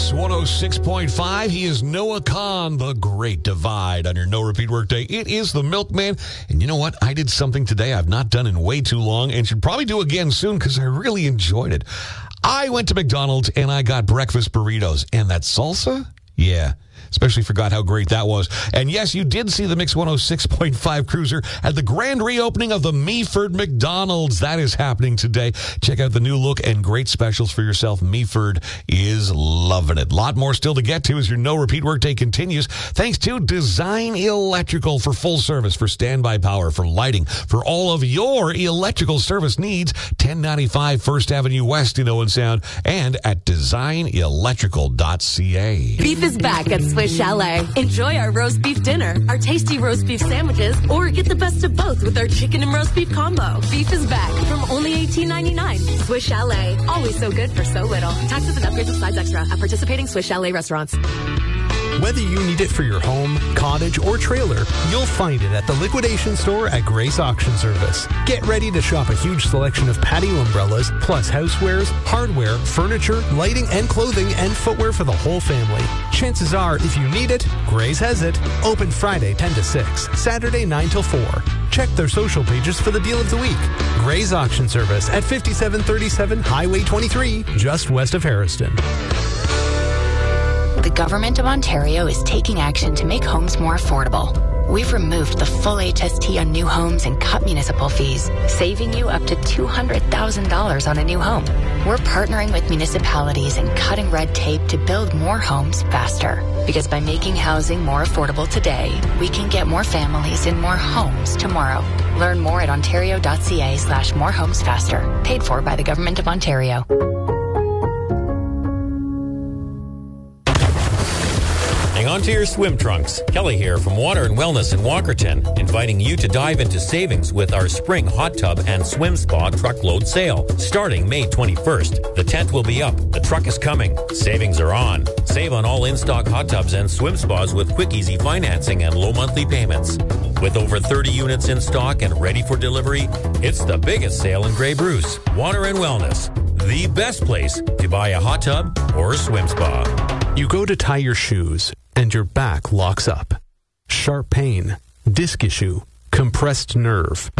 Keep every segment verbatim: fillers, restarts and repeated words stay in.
Mix one oh six point five. He is Noah Kahn, the Great Divide on your No Repeat Workday. It is the Milkman. And you know what? I did something today I've not done in way too long and should probably do again soon because I really enjoyed it. I went to McDonald's and I got breakfast burritos. And that salsa? Yeah. Especially forgot how great that was. And yes, you did see the Mix one oh six point five Cruiser at the grand reopening of the Meaford McDonald's. That is happening today. Check out the new look and great specials for yourself. Meaford is loving it. A lot more still to get to as your No Repeat Workday continues. Thanks to Design Electrical for full service, for standby power, for lighting, for all of your electrical service needs. ten ninety-five First Avenue West in Owen Sound and at design electrical dot c a. Beef is back at Swiss Chalet. Enjoy our roast beef dinner, our tasty roast beef sandwiches, or get the best of both with our chicken and roast beef combo. Beef is back from only eighteen ninety-nine. Swiss Chalet, always so good for so little. Taxes and upgrades of sides extra at participating Swiss Chalet restaurants. Whether you need it for your home, cottage, or trailer, you'll find it at the liquidation store at Grace Auction Service. Get ready to shop a huge selection of patio umbrellas, plus housewares, hardware, furniture, lighting, and clothing, and footwear for the whole family. Chances are, if you need it, Grace has it. Open Friday ten to six, Saturday nine till four. Check their social pages for the deal of the week. Grace Auction Service at fifty-seven thirty-seven Highway twenty-three, just west of Harriston. The Government of Ontario is taking action to make homes more affordable. We've removed the full H S T on new homes and cut municipal fees, saving you up to two hundred thousand dollars on a new home. We're partnering with municipalities and cutting red tape to build more homes faster. Because by making housing more affordable today, we can get more families in more homes tomorrow. Learn more at ontario.ca slash more homes faster. Paid for by the Government of Ontario. Hang on to your swim trunks. Kelly here from Water and Wellness in Walkerton, inviting you to dive into savings with our spring hot tub and swim spa truckload sale, starting May twenty-first. The tent will be up. The truck is coming. Savings are on. Save on all in-stock hot tubs and swim spas with quick, easy financing and low monthly payments. With over thirty units in stock and ready for delivery, it's the biggest sale in Grey Bruce. Water and Wellness, the best place to buy a hot tub or a swim spa. You go to tie your shoes, and your back locks up. Sharp pain, disc issue, compressed nerve.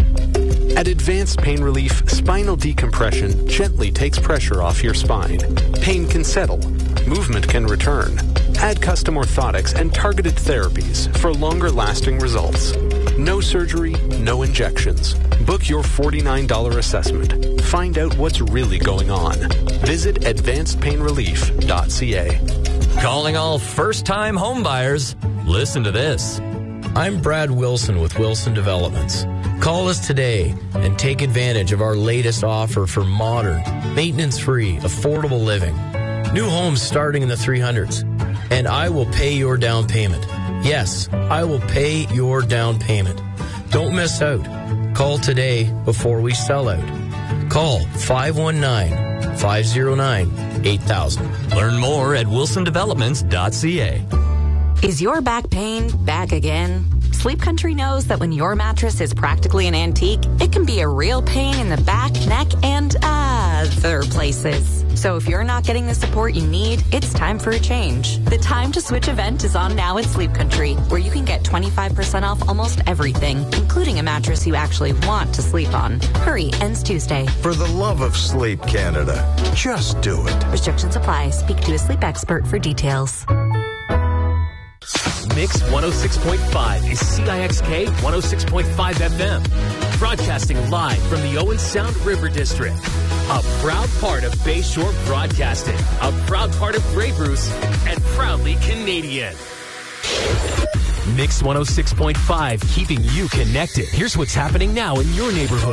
At Advanced Pain Relief, spinal decompression gently takes pressure off your spine. Pain can settle. Movement can return. Add custom orthotics and targeted therapies for longer-lasting results. No surgery, no injections. Book your forty-nine dollars assessment. Find out what's really going on. Visit advanced pain relief dot c a. Calling all first-time home buyers. Listen to this. I'm Brad Wilson with Wilson Developments. Call us today and take advantage of our latest offer for modern, maintenance-free, affordable living. New homes starting in the three hundreds. And I will pay your down payment. Yes, I will pay your down payment. Don't miss out. Call today before we sell out. Call five one nine, five zero nine, eight thousand. Learn more at wilson developments dot c a. Is your back pain back again? Sleep Country knows that when your mattress is practically an antique, it can be a real pain in the back, neck, and other places. So if you're not getting the support you need, it's time for a change. The Time to Switch event is on now at Sleep Country, where you can get twenty-five percent off almost everything, including a mattress you actually want to sleep on. Hurry, ends Tuesday. For the love of sleep, Canada, just do it. Restrictions apply. Speak to a sleep expert for details. Mix one oh six point five is C I X K one oh six point five F M. Broadcasting live from the Owen Sound River District. A proud part of Bayshore Broadcasting. A proud part of Grey Bruce. And proudly Canadian. Mix one oh six point five, keeping you connected. Here's what's happening now in your neighborhood.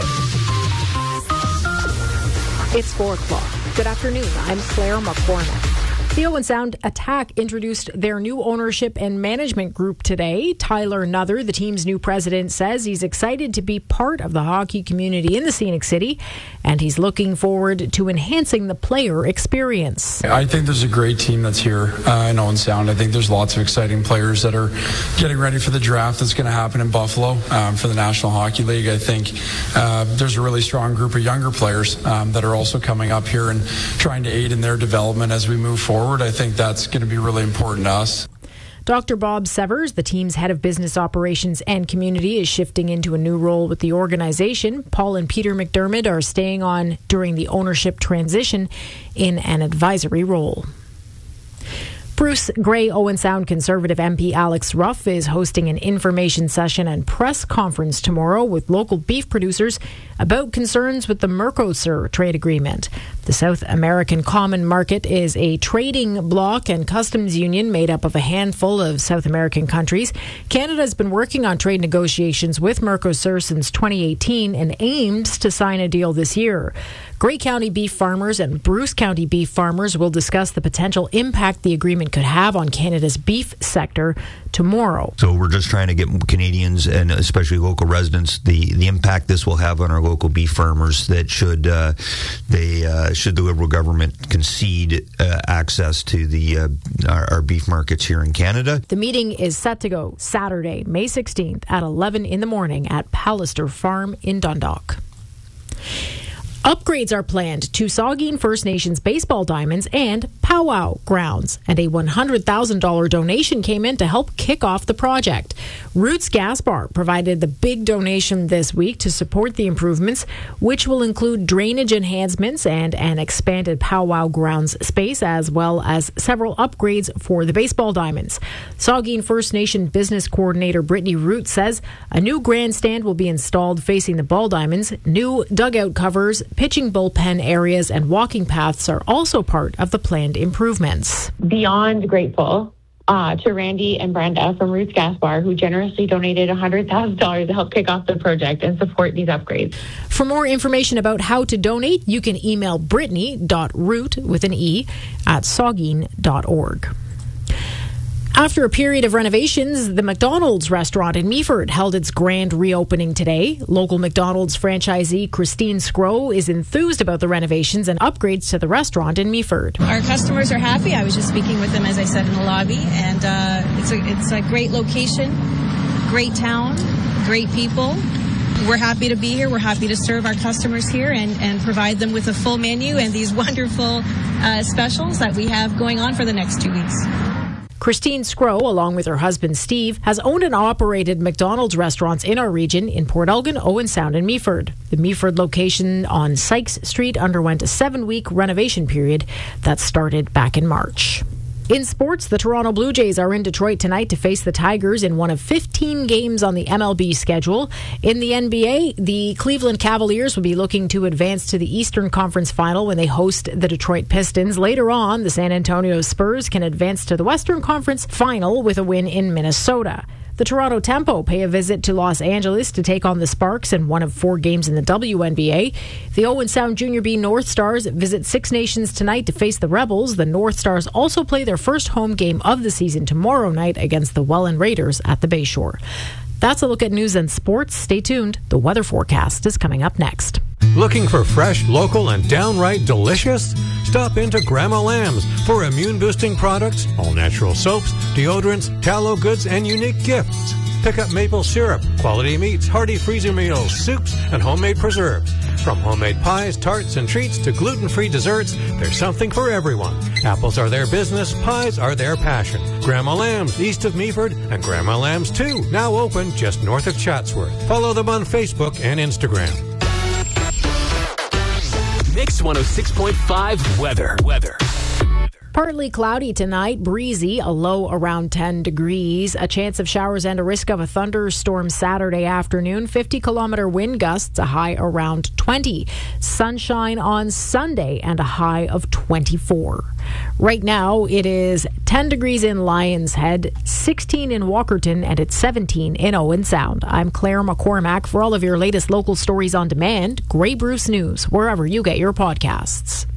It's four o'clock. Good afternoon. I'm Claire McCormick. The Owen Sound Attack introduced their new ownership and management group today. Tyler Nuther, the team's new president, says he's excited to be part of the hockey community in the Scenic City, and he's looking forward to enhancing the player experience. I think there's a great team that's here uh, in Owen Sound. I think there's lots of exciting players that are getting ready for the draft that's going to happen in Buffalo um, for the National Hockey League. I think uh, there's a really strong group of younger players um, that are also coming up here and trying to aid in their development as we move forward. forward, I think that's going to be really important to us. Doctor Bob Severs, the team's head of business operations and community, is shifting into a new role with the organization. Paul and Peter McDermott are staying on during the ownership transition in an advisory role. Bruce Gray Owen Sound Conservative M P Alex Ruff is hosting an information session and press conference tomorrow with local beef producers about concerns with the Mercosur trade agreement. The South American Common Market is a trading bloc and customs union made up of a handful of South American countries. Canada has been working on trade negotiations with Mercosur since twenty eighteen and aims to sign a deal this year. Grey County beef farmers and Bruce County beef farmers will discuss the potential impact the agreement could have on Canada's beef sector tomorrow. So we're just trying to get Canadians and especially local residents the, the impact this will have on our local beef farmers that should uh, they uh, should the Liberal government concede uh, access to the uh, our, our beef markets here in Canada. The meeting is set to go Saturday, May sixteenth at eleven in the morning at Pallister Farm in Dundalk. Upgrades are planned to Saugeen First Nations baseball diamonds and powwow grounds, and a one hundred thousand dollars donation came in to help kick off the project. Roots Gas Bar provided the big donation this week to support the improvements, which will include drainage enhancements and an expanded powwow grounds space, as well as several upgrades for the baseball diamonds. Saugeen First Nation Business Coordinator Brittany Root says a new grandstand will be installed facing the ball diamonds, new dugout covers, pitching bullpen areas and walking paths are also part of the planned improvements. Beyond grateful uh, to Randy and Brenda from Roots Gas Bar, who generously donated one hundred thousand dollars to help kick off the project and support these upgrades. For more information about how to donate, you can email brittany dot root with an E at saugeen dot org. After a period of renovations, the McDonald's restaurant in Meaford held its grand reopening today. Local McDonald's franchisee Christine Scrow is enthused about the renovations and upgrades to the restaurant in Meaford. Our customers are happy. I was just speaking with them, as I said, in the lobby, and uh, it's a it's a great location, great town, great people. We're happy to be here. We're happy to serve our customers here and, and provide them with a full menu and these wonderful uh, specials that we have going on for the next two weeks. Christine Scrow, along with her husband Steve, has owned and operated McDonald's restaurants in our region in Port Elgin, Owen Sound, and Meaford. The Meaford location on Sykes Street underwent a seven-week renovation period that started back in March. In sports, the Toronto Blue Jays are in Detroit tonight to face the Tigers in one of fifteen games on the M L B schedule. In the N B A, the Cleveland Cavaliers will be looking to advance to the Eastern Conference Final when they host the Detroit Pistons. Later on, the San Antonio Spurs can advance to the Western Conference Final with a win in Minnesota. The Toronto Tempo pay a visit to Los Angeles to take on the Sparks in one of four games in the W N B A. The Owen Sound Junior B North Stars visit Six Nations tonight to face the Rebels. The North Stars also play their first home game of the season tomorrow night against the Welland Raiders at the Bayshore. That's a look at news and sports. Stay tuned. The weather forecast is coming up next. Looking for fresh, local, and downright delicious? Stop into Grandma Lamb's for immune-boosting products, all-natural soaps, deodorants, tallow goods, and unique gifts. Pick up maple syrup, quality meats, hearty freezer meals, soups, and homemade preserves. From homemade pies, tarts, and treats to gluten-free desserts, there's something for everyone. Apples are their business, pies are their passion. Grandma Lamb's, east of Meaford, and Grandma Lamb's two, now open just north of Chatsworth. Follow them on Facebook and Instagram. Mix one oh six point five weather. Weather. Partly cloudy tonight, breezy, a low around ten degrees. A chance of showers and a risk of a thunderstorm Saturday afternoon. fifty kilometer wind gusts, a high around twenty. Sunshine on Sunday and a high of twenty-four. Right now, it is ten degrees in Lions Head, sixteen in Walkerton, and it's seventeen in Owen Sound. I'm Claire McCormack. For all of your latest local stories on demand, Grey Bruce News, wherever you get your podcasts.